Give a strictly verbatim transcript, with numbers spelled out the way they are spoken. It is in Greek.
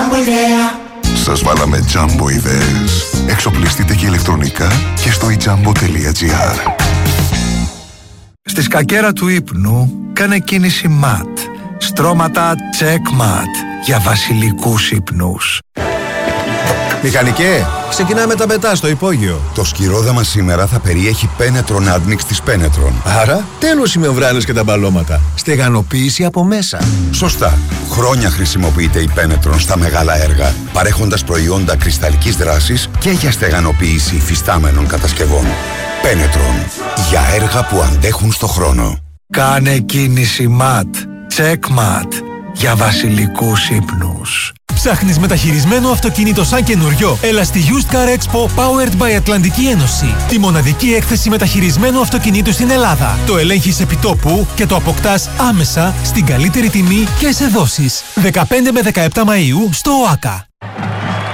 Jumbo ιδέα. Σας βάλαμε Jumbo ιδέες. Εξοπλιστείτε και ηλεκτρονικά και στο i jumbo τελεία gr. Στη σκακέρα του ύπνου κάνε κίνηση ματ. Στρώματα Checkmat για βασιλικούς ύπνους. Μηχανικέ, ξεκινάμε τα πετά στο υπόγειο. Το σκυρόδαμα σήμερα θα περιέχει Penetron Admix της Penetron. Άρα, τέλος οι μεμβράνες και τα μπαλώματα. Στεγανοποίηση από μέσα. Σωστά. Χρόνια χρησιμοποιείται η Penetron στα μεγάλα έργα, παρέχοντας προϊόντα κρυσταλλικής δράσης και για στεγανοποίηση υφιστάμενων κατασκευών. Penetron. Για έργα που αντέχουν στο χρόνο. Κάνε κίνηση ματ. Checkmat για βασιλικούς ύπνους. Ψάχνεις μεταχειρισμένο αυτοκίνητο σαν καινούριο? Έλα στη Used Car Expo Powered by Ατλαντική Ένωση. Τη μοναδική έκθεση μεταχειρισμένου αυτοκινήτου στην Ελλάδα. Το ελέγχεις επί τόπου και το αποκτάς άμεσα στην καλύτερη τιμή και σε δόσεις. δεκαπέντε με δεκαεπτά Μαΐου στο ΟΑΚΑ.